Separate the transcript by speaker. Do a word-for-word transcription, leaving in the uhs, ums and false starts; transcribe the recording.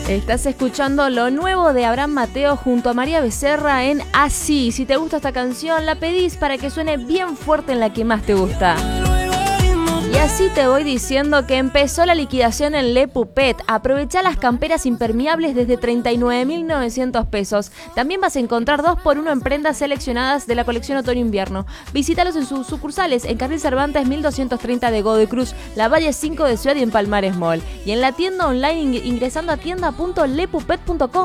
Speaker 1: Estás escuchando lo nuevo de Abraham Mateo junto a María Becerra en Así. Si te gusta esta canción, la pedís para que suene bien fuerte en la que más te gusta. Y así te voy diciendo que empezó la liquidación en Le Puppet. Aprovechá las camperas impermeables desde treinta y nueve mil novecientos pesos. También vas a encontrar dos por uno en prendas seleccionadas de la colección otoño-invierno. Visítalos en sus sucursales en Carril Cervantes mil doscientos treinta de Godoy Cruz, La Valle cinco de Ciudad y en Palmares Mall. Y en la tienda online ingresando a tienda punto le puppet punto com.